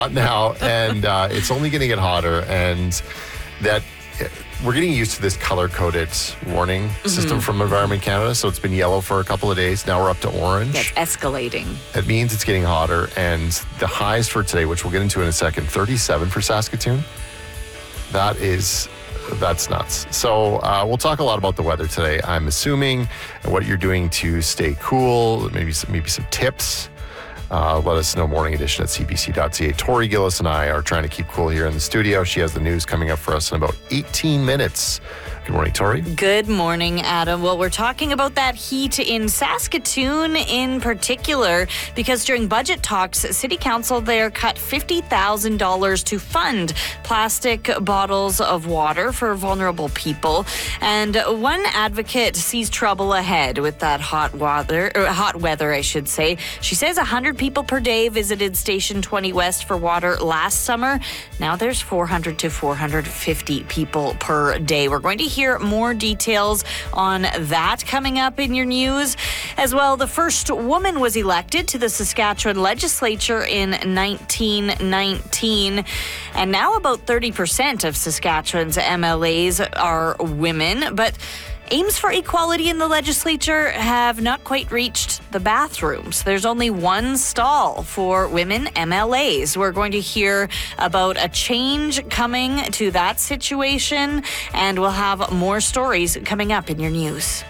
now, and it's only going to get hotter, and that we're getting used to this color-coded warning system from Environment Canada. So it's been yellow for a couple of days. Now we're up to orange. It's escalating. It means it's getting hotter, and the highs for today, which we'll get into in a second, 37 for Saskatoon. That's nuts. So we'll talk a lot about the weather today, I'm assuming, and what you're doing to stay cool, maybe some tips. Let us know, Morning Edition at cbc.ca. Tori Gillis and I are trying to keep cool here in the studio. She has the news coming up for us in about 18 minutes. Good morning, Tori. Good morning, Adam. Well, we're talking about that heat in Saskatoon in particular, because during budget talks, City Council there cut $50,000 to fund plastic bottles of water for vulnerable people. And one advocate sees trouble ahead with that hot weather, I should say. She says 100 people per day visited Station 20 West for water last summer. Now there's 400 to 450 people per day. We're going to hear more details on that coming up in your news. As well, the first woman was elected to the Saskatchewan legislature in 1919. And now about 30% of Saskatchewan's MLAs are women. But aims for equality in the legislature have not quite reached the bathrooms. There's only one stall for women MLAs. We're going to hear about a change coming to that situation, and we'll have more stories coming up in your news.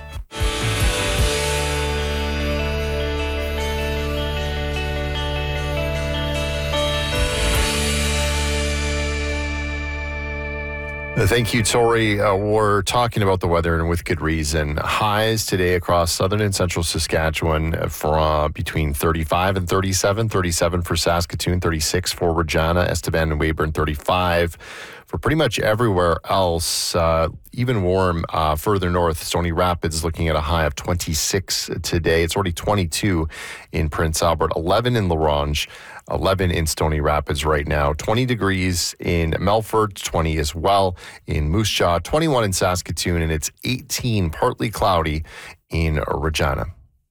Thank you, Tori. We're talking about the weather, and with good reason. Highs today across southern and central Saskatchewan for between 35 and 37. 37 for Saskatoon, 36 for Regina, Estevan and Weyburn, 35 for pretty much everywhere else. Even warm further north. Stony Rapids looking at a high of 26 today. It's already 22 in Prince Albert, 11 in La Ronge, 11 in Stony Rapids right now, 20 degrees in Melfort, 20 as well in Moose Jaw, 21 in Saskatoon, and it's 18 partly cloudy in Regina.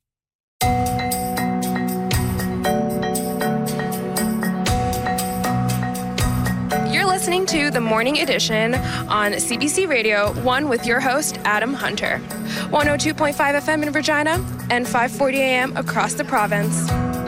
You're listening to the Morning Edition on CBC Radio 1 with your host, Adam Hunter. 102.5 FM in Regina and 5:40 a.m. across the province.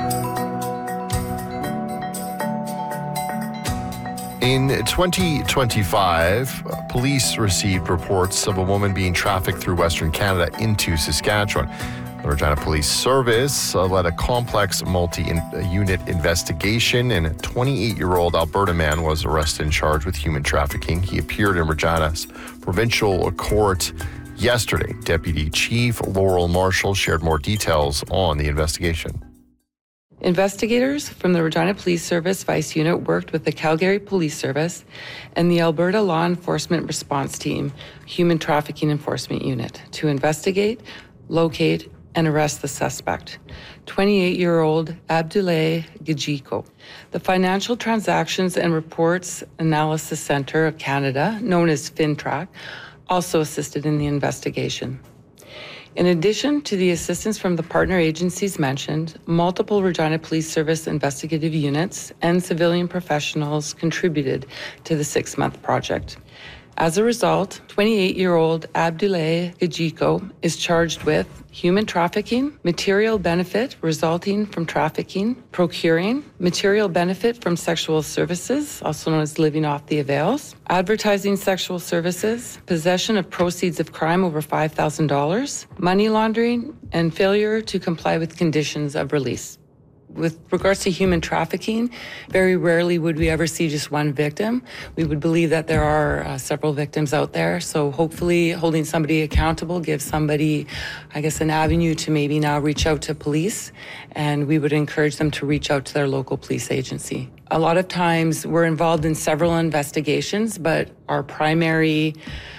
In 2025, police received reports of a woman being trafficked through Western Canada into Saskatchewan. The Regina Police Service led a complex multi-unit investigation, and a 28-year-old Alberta man was arrested and charged with human trafficking. He appeared in Regina's provincial court yesterday. Deputy Chief Laurel Marshall shared more details on the investigation. Investigators from the Regina Police Service Vice Unit worked with the Calgary Police Service and the Alberta Law Enforcement Response Team Human Trafficking Enforcement Unit to investigate, locate, and arrest the suspect, 28-year-old Abdoulaye Gajiko. The Financial Transactions and Reports Analysis Centre of Canada, known as FinTrack, also assisted in the investigation. In addition to the assistance from the partner agencies mentioned, multiple Regina Police Service investigative units and civilian professionals contributed to the 6-month project. As a result, 28-year-old Abdoulaye Gajiko is charged with human trafficking, material benefit resulting from trafficking, procuring, material benefit from sexual services, also known as living off the avails, advertising sexual services, possession of proceeds of crime over $5,000, money laundering, and failure to comply with conditions of release. With regards to human trafficking, very rarely would we ever see just one victim. We would believe that there are several victims out there. So hopefully holding somebody accountable gives somebody, an avenue to maybe now reach out to police. And we would encourage them to reach out to their local police agency. A lot of times we're involved in several investigations, but our priority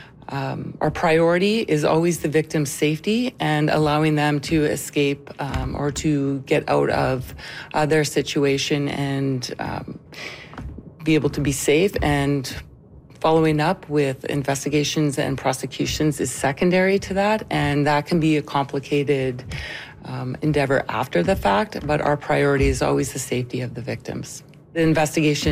is always the victim's safety and allowing them to escape or to get out of their situation and be able to be safe. And following up with investigations and prosecutions is secondary to that, and that can be a complicated endeavor after the fact, but our priority is always the safety of the victims. The investigation